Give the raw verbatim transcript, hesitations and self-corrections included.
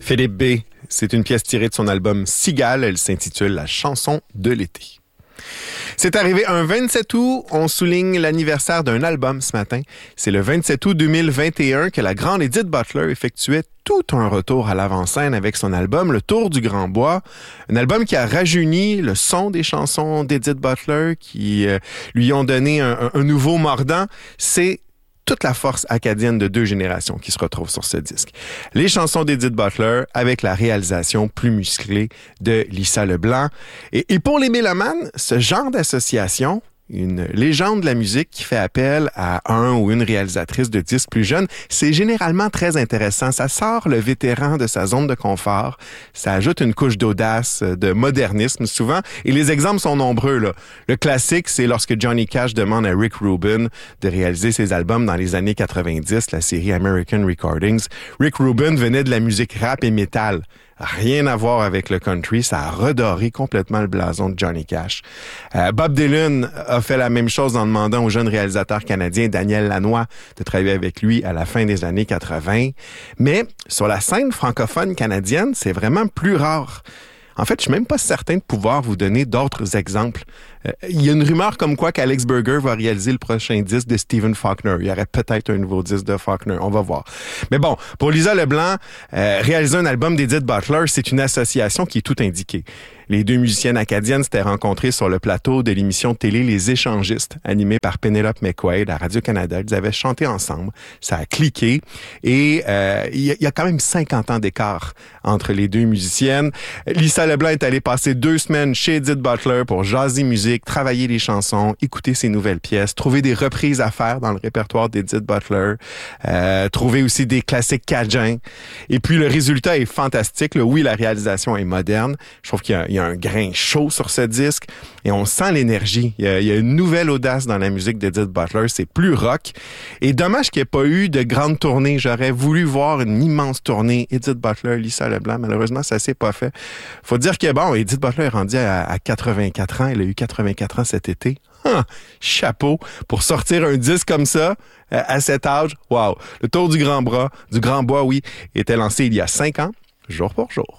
Philippe B, c'est une pièce tirée de son album Cigale. Elle s'intitule La chanson de l'été. C'est arrivé un vingt-sept août. On souligne l'anniversaire d'un album ce matin. C'est le vingt-sept août deux mille vingt et un que la grande Edith Butler effectuait tout un retour à l'avant-scène avec son album Le Tour du Grand Bois. Un album qui a rajeuni le son des chansons d'Edith Butler, qui euh, lui ont donné un, un, un nouveau mordant. C'est toute la force acadienne de deux générations qui se retrouvent sur ce disque. Les chansons d'Edith Butler avec la réalisation plus musclée de Lisa Leblanc. Et, et pour les mélomanes, ce genre d'association, une légende de la musique qui fait appel à un ou une réalisatrice de disques plus jeune, c'est généralement très intéressant. Ça sort le vétéran de sa zone de confort, ça ajoute une couche d'audace, de modernisme souvent, et les exemples sont nombreux, là. Le classique, c'est lorsque Johnny Cash demande à Rick Rubin de réaliser ses albums dans les années quatre-vingt-dix, la série American Recordings. Rick Rubin venait de la musique rap et métal. Rien à voir avec le country, ça a redoré complètement le blason de Johnny Cash. Euh, Bob Dylan a fait la même chose en demandant au jeune réalisateur canadien Daniel Lanois de travailler avec lui à la fin des années quatre-vingt. Mais sur la scène francophone canadienne, c'est vraiment plus rare. En fait, je suis même pas certain de pouvoir vous donner d'autres exemples. Euh, il y a une rumeur comme quoi qu'Alex Berger va réaliser le prochain disque de Stephen Faulkner. Il y aurait peut-être un nouveau disque de Faulkner. On va voir. Mais bon, pour Lisa Leblanc, euh, réaliser un album d'Edith Butler, c'est une association qui est tout indiquée. Les deux musiciennes acadiennes s'étaient rencontrées sur le plateau de l'émission de télé Les Échangistes, animée par Penelope McQuaid à Radio-Canada. Ils avaient chanté ensemble. Ça a cliqué. Et euh, il y, y a quand même cinquante ans d'écart entre les deux musiciennes. Lisa Leblanc est allée passer deux semaines chez Edith Butler pour jaser musique, travailler les chansons, écouter ses nouvelles pièces, trouver des reprises à faire dans le répertoire d'Edith Butler, euh, trouver aussi des classiques cajuns. Et puis le résultat est fantastique. Là, oui, la réalisation est moderne. Je trouve qu'il y a Il y a un grain chaud sur ce disque et on sent l'énergie. Il y a, il y a une nouvelle audace dans la musique d'Edith Butler. C'est plus rock. Et dommage qu'il n'y ait pas eu de grande tournée. J'aurais voulu voir une immense tournée. Edith Butler, Lisa Leblanc. Malheureusement, ça s'est pas fait. Faut dire que bon, Edith Butler est rendue à, à quatre-vingt-quatre ans. Elle a eu quatre-vingt-quatre ans cet été. Hum, chapeau pour sortir un disque comme ça euh, à cet âge. Wow. Le Tour du Grand Bois, du Grand Bois, oui, était lancé il y a cinq ans, jour pour jour.